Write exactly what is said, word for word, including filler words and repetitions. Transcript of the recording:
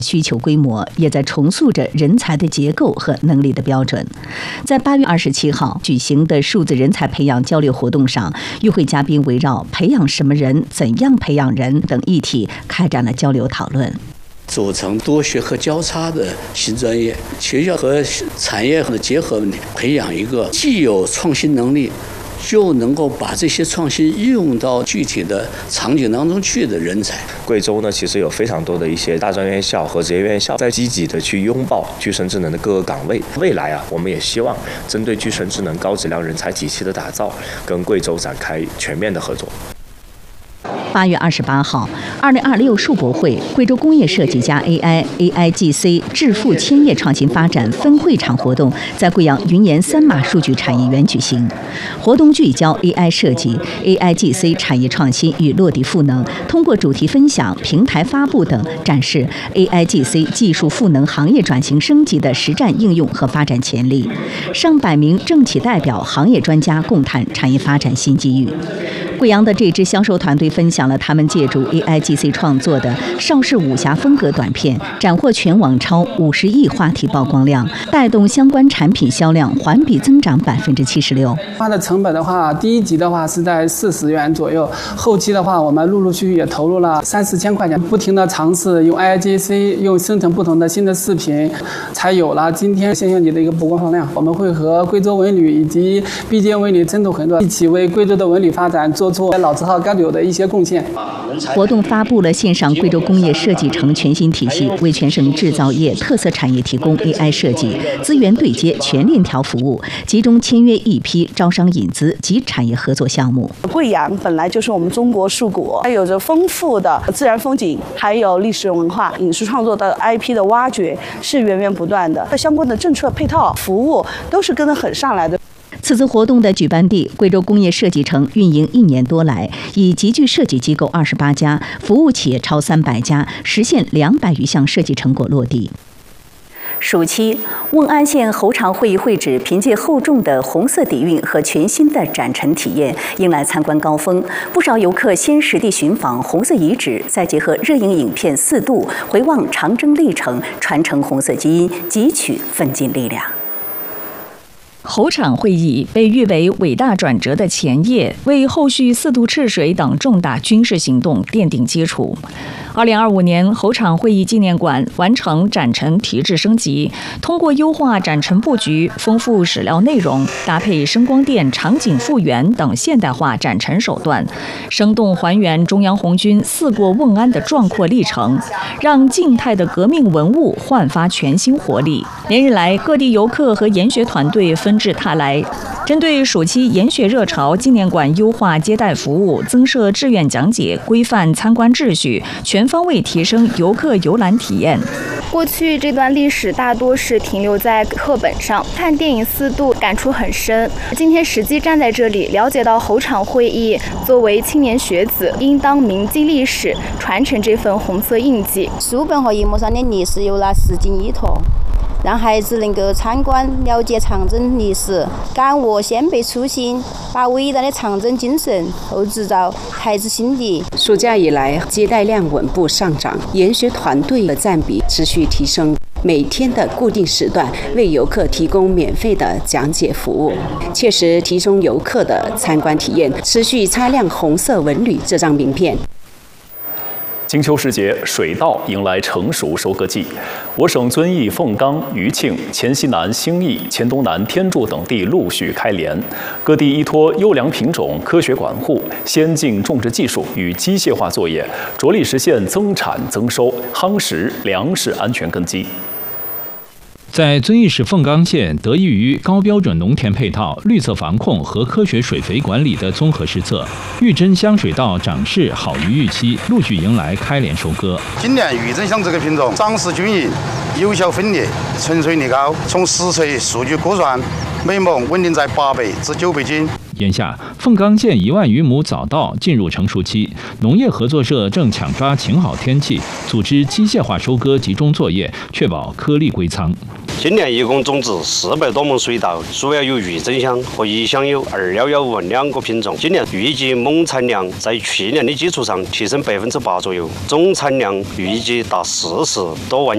需求规模也在重塑着人才的结构和能力的标准。在八月二十七号举行的数字人才培养交流活动上，与会嘉宾围绕培养什么人、怎样培养人等议题开展了交流讨论。 组成多学科交叉的新专业，学校和产业的结合，培养一个既有创新能力，就能够把这些创新应用到具体的场景当中去的人才。 贵州呢，其实有非常多的一些大专院校和职业院校在积极的去拥抱具身智能的各个岗位。未来啊，我们也希望针对具身智能高质量人才体系的打造，跟贵州展开全面的合作。 八月二十八号，二零二六数博会贵州工业设计加 A I A I G C 致富千业创新发展分会场活动在贵阳云岩三马数据产业园举行。活动聚焦 A I 设计、A I G C 产业创新与落地赋能，通过主题分享、平台发布等展示 A I G C 技术赋能行业转型升级的实战应用和发展潜力。上百名政企代表、行业专家共谈产业发展新机遇。贵阳的这支销售团队分享了他们借助 A I G C 创作的邵氏武侠风格短片，斩获全网超五十亿话题曝光量，带动相关产品销量环比增长百分之七十六。 它的成本的话，第一集的话是在四十元左右，后期的话我们陆陆续续也投入了三四千块钱，不停的尝试用 A I G C 用生成不同的新的视频，才有了今天现象级的一个曝光量。我们会和贵州文旅以及毕坚文旅深度合作，一起为贵州的文旅发展做出老字号该有的一些贡献。 活动发布了线上贵州工业设计城全新体系，为全省制造业特色产业提供 A I 设计、资源对接、全链条服务，集中签约一批招商引资及产业合作项目。 贵阳本来就是我们中国树国，它有着丰富的自然风景，还有历史文化、影视创作的 I P 的挖掘是源源不断的，相关的政策配套服务都是跟得很上来的。 此次活动的举办地贵州工业设计城运营一年多来，已集聚设计机构二十八家，服务企业超三百家，实现两百余项设计成果落地。暑期，瓮安县猴场会议会址凭借厚重的红色底蕴和全新的展陈体验，迎来参观高峰。不少游客先实地寻访红色遗址，再结合热映影片《四渡》，回望长征历程，传承红色基因，汲取奋进力量。 猴场会议被誉为伟大转折的前夜，为后续四渡赤水等重大军事行动奠定基础。二零二五年，猴场会议纪念馆完成展陈提质升级，通过优化展陈布局、丰富史料内容，搭配声光电、场景复原等现代化展陈手段，生动还原中央红军四过瓮安的壮阔历程，让静态的革命文物焕发全新活力。连日来，各地游客和研学团队纷至沓来。针对暑期研学热潮，纪念馆优化接待服务，增设志愿讲解，规范参观秩序，全方位提升游客游览体验。 过去这段历史大多是停留在课本上，看电影《四渡》感触很深。今天实际站在这里，了解到猴场会议作为青年学子，应当铭记历史，传承这份红色印记。 书本和荧幕上的历史有了实际依托，让孩子能够参观了解长征历史，感悟先辈初心，把伟大的长征精神厚植到孩子心底。 暑假以来，接待量稳步上涨，研学团队的占比持续提升。每天的固定时段为游客提供免费的讲解服务，切实提升游客的参观体验，持续擦亮红色文旅这张名片。 金秋时节，水稻迎来成熟收割季。我省遵义、凤冈、余庆、黔西南、兴义、黔东南、天柱等地陆续开镰，各地依托优良品种、科学管护、先进种植技术与机械化作业，着力实现增产增收，夯实粮食安全根基。 在遵义市凤冈县，得益于高标准农田配套、绿色防控和科学水肥管理的综合施策，玉珍香水稻长势好于预期，陆续迎来开镰收割。 今年玉珍香这个品种长势均匀，有效分裂，成穗率高。从实测数据估算，每亩稳定在八百至九百斤。 眼下，凤冈县一万余亩早稻进入成熟期，农业合作社正抢抓晴好天气，组织机械化收割集中作业，确保颗粒归仓。 今年一共种植四百多亩水稻，主要有玉珍香和一香有二幺幺五两个品种。今年预计亩产量在去年的基础上提升百分之八左右，总产量预计达四十多万